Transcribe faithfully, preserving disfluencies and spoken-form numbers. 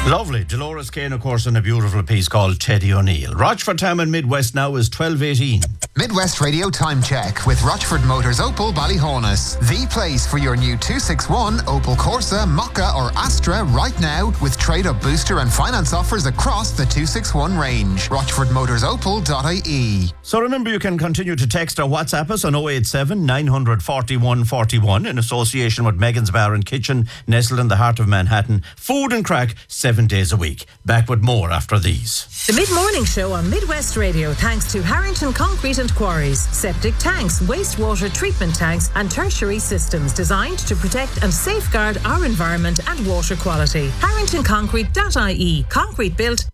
Lovely. Dolores Kane, of course, in a beautiful piece called Teddy O'Neill. Rochford Town and Midwest now is twelve eighteen. Midwest Radio Time Check with Rochford Motors Opel Ballyhonus. The place for your new two sixty-one Opel Corsa, Mokka or Astra right now with trade-up booster and finance offers across the two sixty-one range. rochford motors opel dot I E. So remember, you can continue to text or WhatsApp us on oh eight seven, nine four one, four one in association with Megan's Bar and Kitchen, nestled in the heart of Manhattan. Food and crack, seven days a week. Back with more after these. The Mid-Morning Show on Midwest Radio, thanks to Harrington Concrete and Quarries. Septic tanks, wastewater treatment tanks and tertiary systems designed to protect and safeguard our environment and water quality. harrington concrete dot I E. Concrete built,